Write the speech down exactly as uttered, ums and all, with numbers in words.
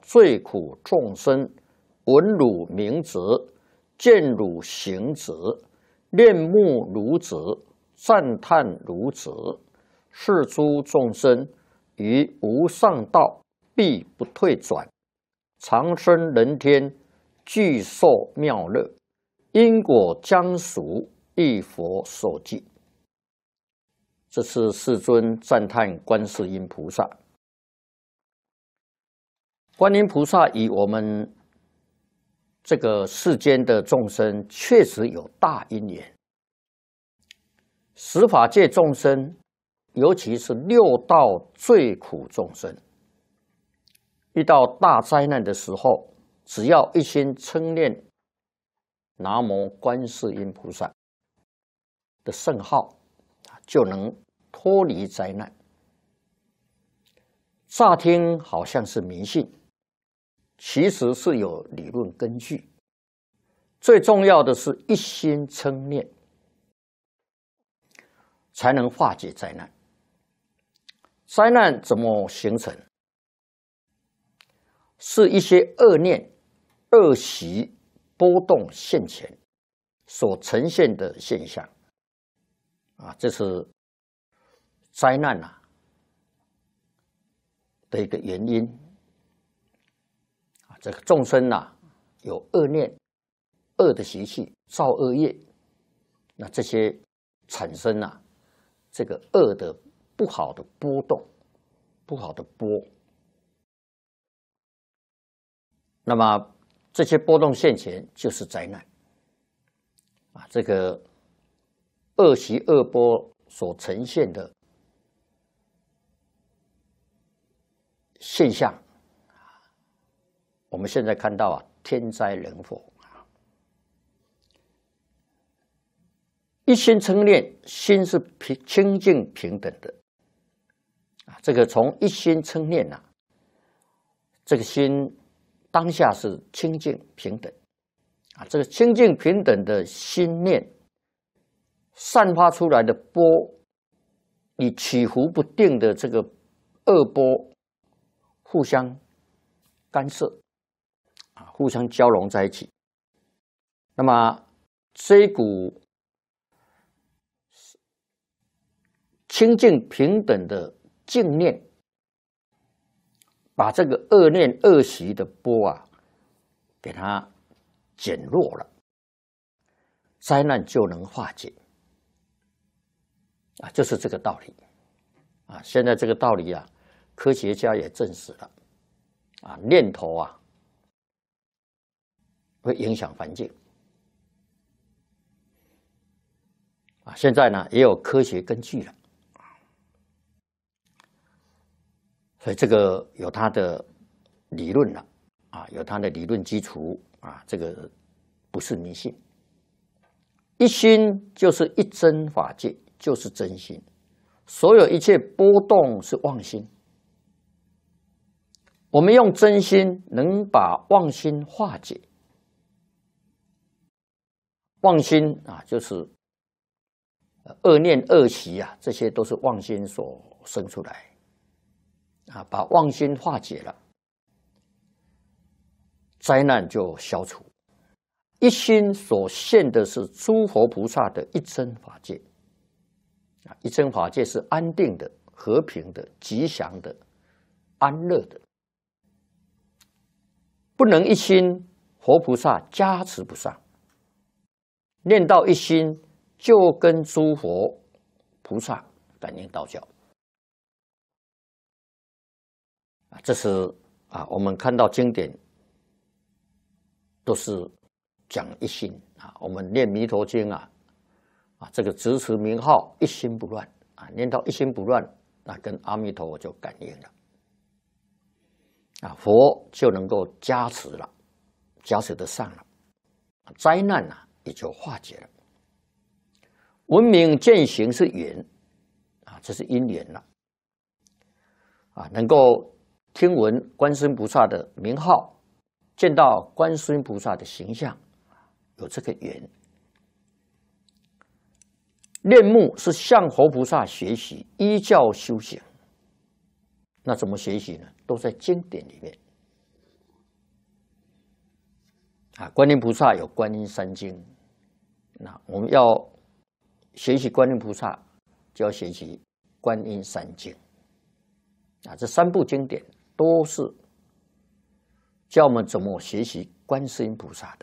罪苦众生，闻汝名直，见汝行直，恋慕如直，赞叹如直。是诸众生于无上道必不退转，长生人天，具受妙乐。因果将熟，一佛所记。这是世尊赞叹观世音菩萨。观音菩萨与我们这个世间的众生确实有大因缘。十法界众生，尤其是六道最苦众生，遇到大灾难的时候，只要一心称念南无观世音菩萨的圣号，就能脱离灾难。乍听好像是迷信，其实是有理论根据。最重要的是一心称念，才能化解灾难。灾难怎么形成？是一些恶念、恶习波动现前所呈现的现象啊，这是灾难啊的一个原因啊。这个众生啊有恶念、恶的习气，造恶业，那这些产生啊这个恶的不好的波动，不好的波。那么这些波动现前就是灾难啊！这个恶习恶波所呈现的现象，我们现在看到啊，天灾人祸。一心称念，心是平清净平等的啊！这个从一心称念呐、啊，这个心当下是清净平等啊！这个清净平等的心念散发出来的波，与起伏不定的这个恶波互相干涉啊，互相交融在一起。那么这一股清净平等的净念，把这个恶念恶习的波啊，给它减弱了，灾难就能化解啊，就是这个道理啊。现在这个道理啊，科学家也证实了啊，念头啊会影响环境啊。现在呢也有科学根据了。所以这个有它的理论了啊，有它的理论基础啊，这个不是迷信。一心就是一真法界，就是真心，所有一切波动是妄心。我们用真心能把妄心化解。妄心啊，就是恶念恶习啊，这些都是妄心所生出来。啊，把妄心化解了，灾难就消除。一心所现的是诸佛菩萨的一真法界啊，一真法界是安定的、和平的、吉祥的、安乐的。不能一心，佛菩萨加持不上。念到一心，就跟诸佛菩萨感应道交。啊，这是啊，我们看到经典都是讲一心啊。我们念弥陀经啊，啊，这个直持名号一心不乱啊，念到一心不乱，那跟阿弥陀佛就感应了啊，佛就能够加持了，加持得上了，灾难啊也就化解了。闻名见行是缘啊，这是因缘了啊，能够听闻观世音菩萨的名号，见到观世音菩萨的形象，有这个缘。恋慕是向佛菩萨学习，依教修行。那怎么学习呢？都在经典里面啊，观音菩萨有观音三经，那我们要学习观音菩萨，就要学习观音三经。啊，这三部经典都是教我们怎么学习观世音菩萨的。